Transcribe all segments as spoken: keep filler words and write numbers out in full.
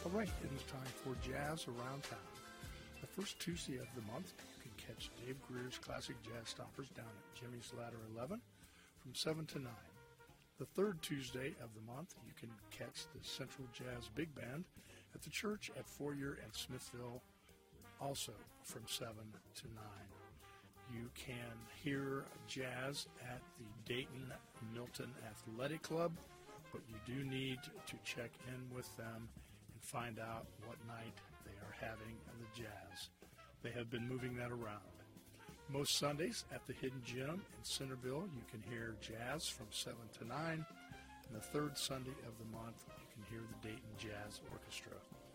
All right, it is time for Jazz Around Town. The first Tuesday of the month, you can catch Dave Greer's Classic Jazz Stompers down at Jimmy's Ladder eleven from seven to nine. The third Tuesday of the month, you can catch the Central Jazz Big Band at the church at Fourier and Smithville, also from seven to nine. You can hear jazz at the Dayton Milton Athletic Club, but you do need to check in with them and find out what night they are having the jazz. They have been moving that around. Most Sundays at the Hidden Gem in Centerville, you can hear jazz from seven to nine. And the third Sunday of the month, you can hear the Dayton Jazz Orchestra.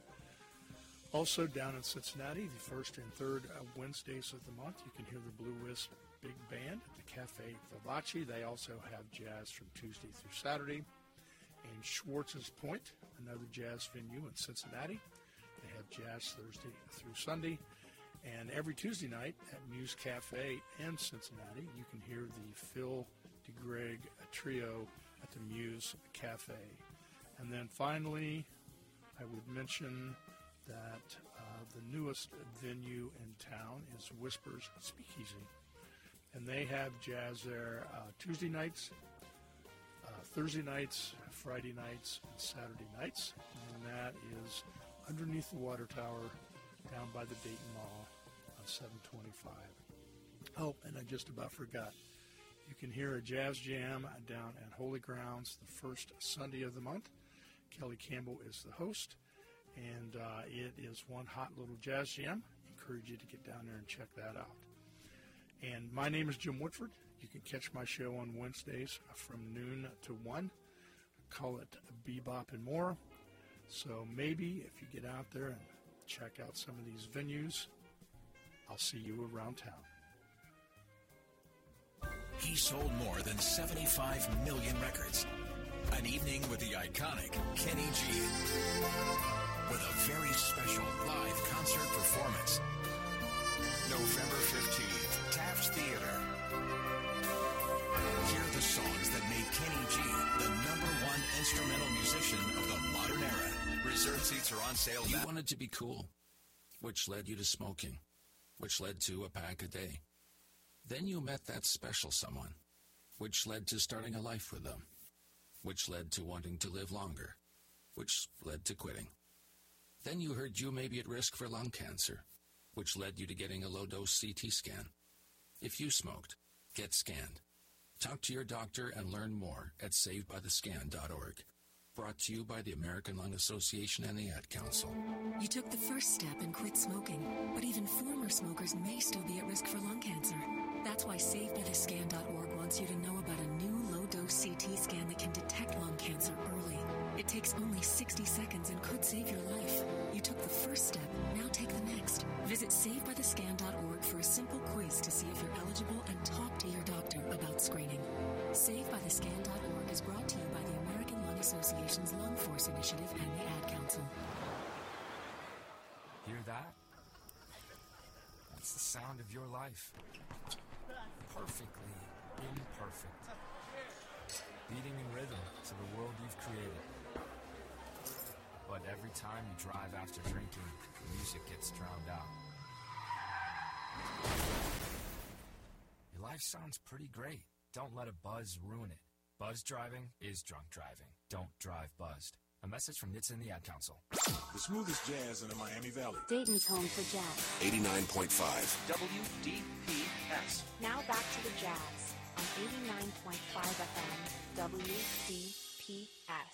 Also down in Cincinnati, the first and third Wednesdays of the month, you can hear the Blue Wisp Big Band at the Cafe Vivace. They also have jazz from Tuesday through Saturday. And Schwartz's Point, another jazz venue in Cincinnati. They have jazz Thursday through Sunday. And every Tuesday night at Muse Cafe in Cincinnati, you can hear the Phil DeGreg Trio at the Muse Cafe. And then finally, I would mention that uh, the newest venue in town is Whispers Speakeasy. And they have jazz there uh, Tuesday nights, uh, Thursday nights, Friday nights, and Saturday nights. And that is underneath the water tower down by the Dayton Mall on seven twenty-five. Oh, and I just about forgot. You can hear a jazz jam down at Holy Grounds the first Sunday of the month. Kelly Campbell is the host, and uh, it is one hot little jazz jam. I encourage you to get down there and check that out. And my name is Jim Woodford. You can catch my show on Wednesdays from noon to one. I call it Bebop and More. So maybe if you get out there and check out some of these venues, I'll see you around town. He sold more than seventy-five million records. An evening with the iconic Kenny G. With a very special live concert performance. November fifteenth, Taft Theater. Hear the songs that made Kenny G the number one instrumental musician of the modern era. Reserved seats are on sale now. You wanted to be cool, which led you to smoking, which led to a pack a day. Then you met that special someone, which led to starting a life with them, which led to wanting to live longer, which led to quitting. Then you heard you may be at risk for lung cancer, which led you to getting a low-dose C T scan. If you smoked, get scanned. Talk to your doctor and learn more at saved by the scan dot org. Brought to you by the American Lung Association and the Ad Council. You took the first step and quit smoking, but even former smokers may still be at risk for lung cancer. That's why saved by the scan dot org wants you to know about a new low-dose C T scan that can detect lung cancer early. It takes only sixty seconds and could save your life. You took the first step, now take the next. Visit saved by the scan dot org for a simple quiz to see if you're eligible and talk to your doctor about screening. saved by the scan dot org is brought to you by the American Lung Association's Lung Force Initiative and the Ad Council. Hear that? That's the sound of your life. Perfectly imperfect. Beating in rhythm to the world you've created. But every time you drive after drinking, the music gets drowned out. Your life sounds pretty great. Don't let a buzz ruin it. Buzz driving is drunk driving. Don't drive buzzed. A message from N H T S and the Ad Council. The smoothest jazz in the Miami Valley. Dayton's home for jazz. eighty-nine point five. W D P S. Now back to the jazz on eighty-nine point five F M W D P S.